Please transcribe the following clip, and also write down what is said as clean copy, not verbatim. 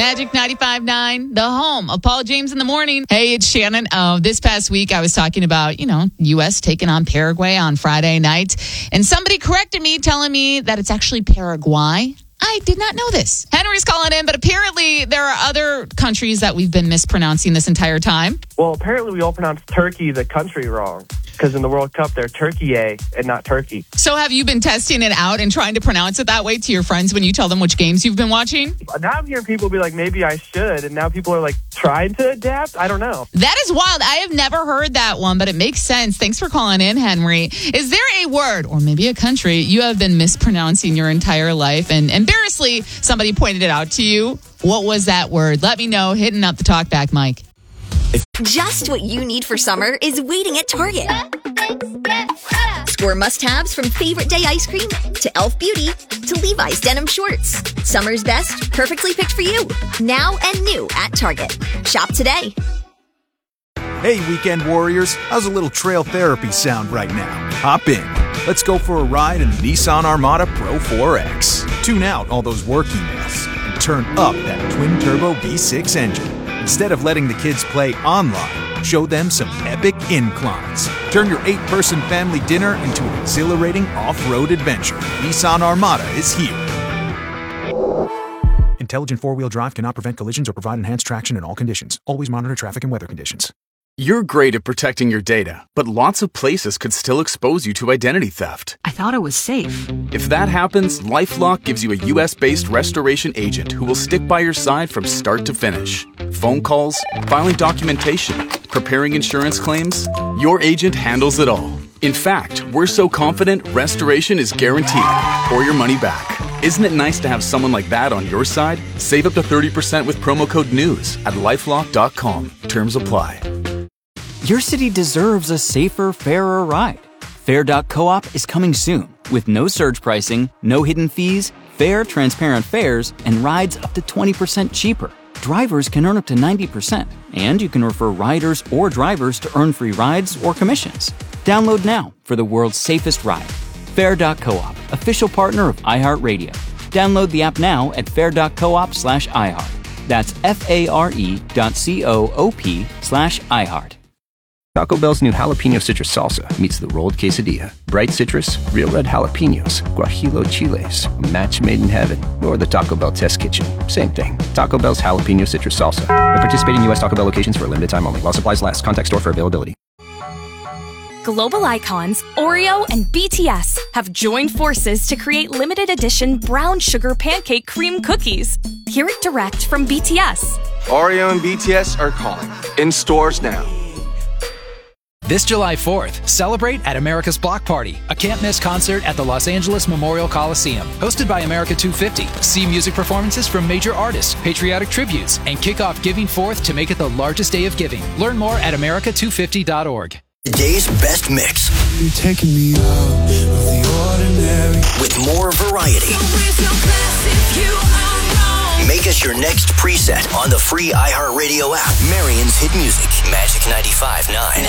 Magic 95.9, the home of Paul James in the morning. Hey, it's Shannon. This past week, I was talking about, U.S. taking on Paraguay on Friday night. And somebody corrected me, telling me that it's actually Paraguay. I did not know this. Henry's calling in, but apparently there are other countries that we've been mispronouncing this entire time. Well, apparently we all pronounce Turkey, the country, wrong. Because in the World Cup, they're Turkey and not Turkey. So have you been testing it out and trying to pronounce it that way to your friends when you tell them which games you've been watching? Now I'm hearing people be like, maybe I should. And now people are like trying to adapt. I don't know. That is wild. I have never heard that one, but it makes sense. Thanks for calling in, Henry. Is there a word or maybe a country you have been mispronouncing your entire life and embarrassingly somebody pointed it out to you? What was that word? Let me know. Hitting up the talkback mic. Just what you need for summer is waiting at Target. Score must-haves from Favorite Day ice cream to Elf Beauty to Levi's denim shorts. Summer's best, perfectly picked for you. Now and new at Target. Shop today. Hey, weekend warriors. How's a little trail therapy sound right now? Hop in. Let's go for a ride in the Nissan Armada Pro 4X. Tune out all those work emails and turn up that twin-turbo V6 engine. Instead of letting the kids play online, show them some epic inclines. Turn your 8-person family dinner into an exhilarating off-road adventure. Nissan Armada is here. Intelligent four-wheel drive cannot prevent collisions or provide enhanced traction in all conditions. Always monitor traffic and weather conditions. You're great at protecting your data, but lots of places could still expose you to identity theft. I thought it was safe. If that happens, LifeLock gives you a U.S.-based restoration agent who will stick by your side from start to finish. Phone calls, filing documentation, preparing insurance claims, your agent handles it all. In fact, we're so confident restoration is guaranteed or your money back. Isn't it nice to have someone like that on your side? Save up to 30% with promo code NEWS at LifeLock.com. Terms apply. Your city deserves a safer, fairer ride. Fair.coop is coming soon with no surge pricing, no hidden fees, fair, transparent fares, and rides up to 20% cheaper. Drivers can earn up to 90%, and you can refer riders or drivers to earn free rides or commissions. Download now for the world's safest ride. Fair.coop, official partner of iHeartRadio. Download the app now at fair.coop/iHeart. That's FARE.coop/iHeart. Taco Bell's new jalapeno citrus salsa meets the rolled quesadilla. Bright citrus, real red jalapenos, guajillo chiles, a match made in heaven, or the Taco Bell test kitchen. Same thing. Taco Bell's jalapeno citrus salsa. At participating U.S. Taco Bell locations for a limited time only. While supplies last. Contact store for availability. Global icons Oreo and BTS have joined forces to create limited edition brown sugar pancake cream cookies. Hear it direct from BTS. Oreo and BTS are calling. In stores now. This July 4th, celebrate at America's Block Party, a can't-miss concert at the Los Angeles Memorial Coliseum. Hosted by America 250, see music performances from major artists, patriotic tributes, and kick off Giving Forth to make it the largest day of giving. Learn more at america250.org. Today's best mix. You're taking me out of the ordinary. With more variety. Make us your next preset on the free iHeartRadio app. Marion's Hit Music, Magic 95.9.